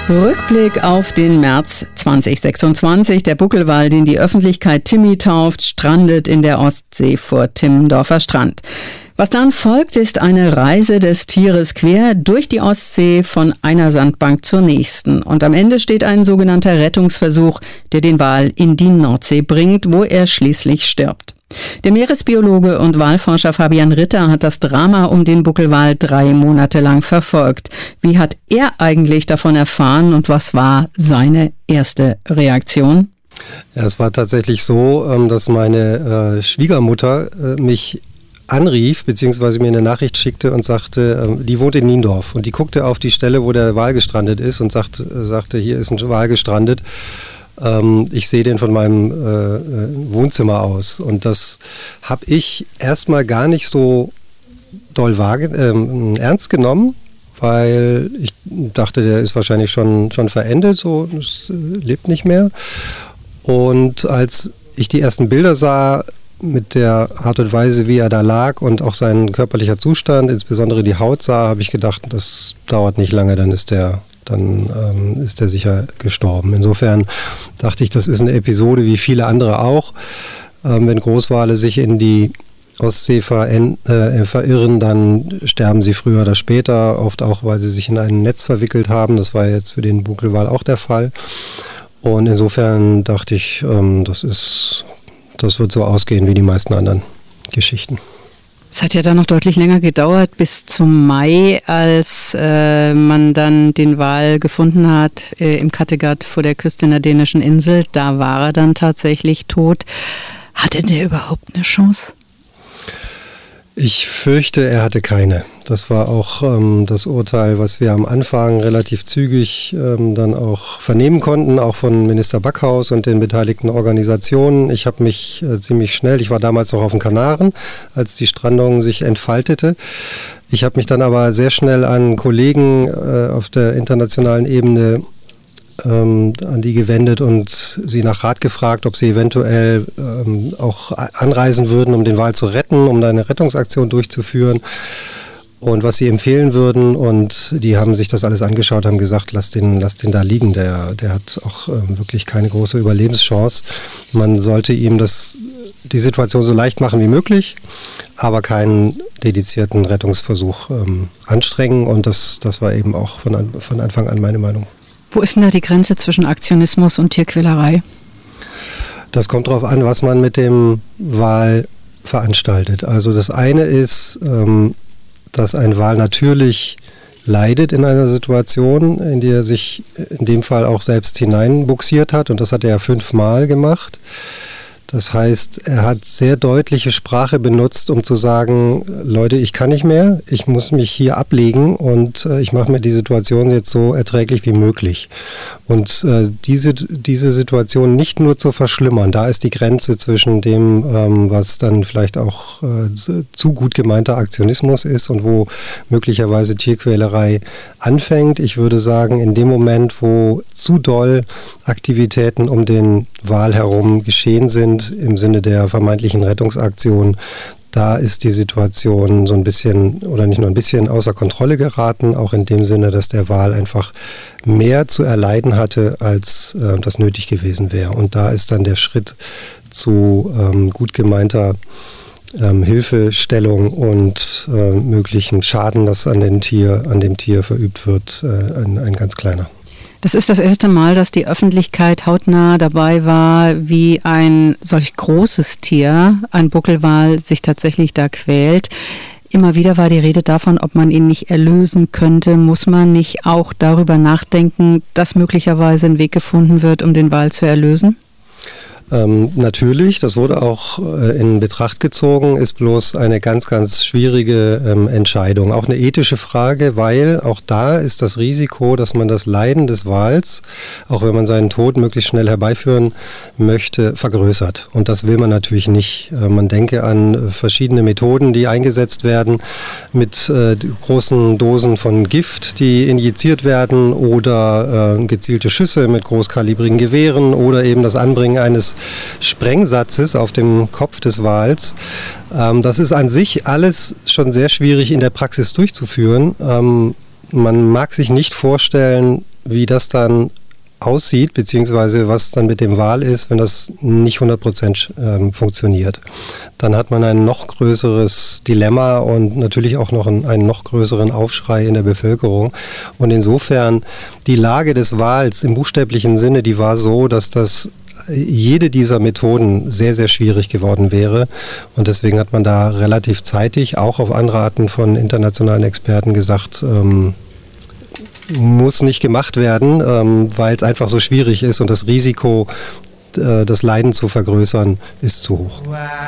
Rückblick auf den März 2026. Der Buckelwal, den die Öffentlichkeit Timmy tauft, strandet in der Ostsee vor Timmendorfer Strand. Was dann folgt, ist eine Reise des Tieres quer durch die Ostsee von einer Sandbank zur nächsten. Und am Ende steht ein sogenannter Rettungsversuch, der den Wal in die Nordsee bringt, wo er schließlich stirbt. Der Meeresbiologe und Walforscher Fabian Ritter hat das Drama um den Buckelwal 3 Monate lang verfolgt. Wie hat er eigentlich davon erfahren und was war seine erste Reaktion? Ja, es war tatsächlich so, dass meine Schwiegermutter mich anrief, beziehungsweise mir eine Nachricht schickte und sagte, die wohnt in Niendorf und die guckte auf die Stelle, wo der Wal gestrandet ist und sagte, hier ist ein Wal gestrandet. Ich sehe den von meinem Wohnzimmer aus. Und das habe ich erstmal gar nicht so doll ernst genommen, weil ich dachte, der ist wahrscheinlich schon verendet, so, das lebt nicht mehr. Und als ich die ersten Bilder sah, mit der Art und Weise, wie er da lag und auch sein körperlicher Zustand, insbesondere die Haut sah, habe ich gedacht, das dauert nicht lange, dann ist der sicher gestorben. Insofern dachte ich, das ist eine Episode wie viele andere auch. Wenn Großwale sich in die Ostsee verirren, dann sterben sie früher oder später, oft auch, weil sie sich in ein Netz verwickelt haben. Das war jetzt für den Buckelwal auch der Fall. Und insofern dachte ich, das wird so ausgehen wie die meisten anderen Geschichten. Es hat ja dann noch deutlich länger gedauert, bis zum Mai, als man dann den Wal gefunden hat im Kattegat vor der Küste einer dänischen Insel. Da war er dann tatsächlich tot. Hatte der überhaupt eine Chance? Ich fürchte, er hatte keine. Das war auch das Urteil, was wir am Anfang relativ zügig dann auch vernehmen konnten, auch von Minister Backhaus und den beteiligten Organisationen. Ich habe mich ziemlich schnell, ich war damals noch auf den Kanaren, als die Strandung sich entfaltete. Ich habe mich dann aber sehr schnell an Kollegen auf der internationalen Ebene an die gewendet und sie nach Rat gefragt, ob sie eventuell auch anreisen würden, um den Wal zu retten, um da eine Rettungsaktion durchzuführen und was sie empfehlen würden. Und die haben sich das alles angeschaut, haben gesagt, lass den da liegen, der hat auch wirklich keine große Überlebenschance. Man sollte ihm die Situation so leicht machen wie möglich, aber keinen dedizierten Rettungsversuch anstrengen, und das war eben auch von Anfang an meine Meinung. Wo ist denn da die Grenze zwischen Aktionismus und Tierquälerei? Das kommt darauf an, was man mit dem Wal veranstaltet. Also das eine ist, dass ein Wal natürlich leidet in einer Situation, in die er sich in dem Fall auch selbst hineinbuxiert hat, und das hat er ja 5-mal gemacht. Das heißt, er hat sehr deutliche Sprache benutzt, um zu sagen, Leute, ich kann nicht mehr, ich muss mich hier ablegen und ich mache mir die Situation jetzt so erträglich wie möglich. Und diese Situation nicht nur zu verschlimmern, da ist die Grenze zwischen dem, was dann vielleicht auch zu gut gemeinter Aktionismus ist und wo möglicherweise Tierquälerei anfängt. Ich würde sagen, in dem Moment, wo zu doll Aktivitäten um den Wal herum geschehen sind, im Sinne der vermeintlichen Rettungsaktion, da ist die Situation so ein bisschen, oder nicht nur ein bisschen, außer Kontrolle geraten, auch in dem Sinne, dass der Wal einfach mehr zu erleiden hatte, als das nötig gewesen wäre. Und da ist dann der Schritt zu gut gemeinter Hilfestellung und möglichen Schaden, das an dem Tier verübt wird, ein ganz kleiner. Das ist das erste Mal, dass die Öffentlichkeit hautnah dabei war, wie ein solch großes Tier, ein Buckelwal, sich tatsächlich da quält. Immer wieder war die Rede davon, ob man ihn nicht erlösen könnte. Muss man nicht auch darüber nachdenken, dass möglicherweise ein Weg gefunden wird, um den Wal zu erlösen? Natürlich, das wurde auch in Betracht gezogen, ist bloß eine ganz, ganz schwierige Entscheidung. Auch eine ethische Frage, weil auch da ist das Risiko, dass man das Leiden des Wals, auch wenn man seinen Tod möglichst schnell herbeiführen möchte, vergrößert. Und das will man natürlich nicht. Man denke an verschiedene Methoden, die eingesetzt werden, mit großen Dosen von Gift, die injiziert werden, oder gezielte Schüsse mit großkalibrigen Gewehren oder eben das Anbringen eines Sprengsatzes auf dem Kopf des Wals. Das ist an sich alles schon sehr schwierig in der Praxis durchzuführen. Man mag sich nicht vorstellen, wie das dann aussieht, beziehungsweise was dann mit dem Wal ist, wenn das nicht 100% funktioniert. Dann hat man ein noch größeres Dilemma und natürlich auch noch einen noch größeren Aufschrei in der Bevölkerung. Und insofern, die Lage des Wals im buchstäblichen Sinne, die war so, dass jede dieser Methoden sehr, sehr schwierig geworden wäre. Und deswegen hat man da relativ zeitig, auch auf Anraten von internationalen Experten gesagt, muss nicht gemacht werden, weil es einfach so schwierig ist und das Risiko, das Leiden zu vergrößern, ist zu hoch.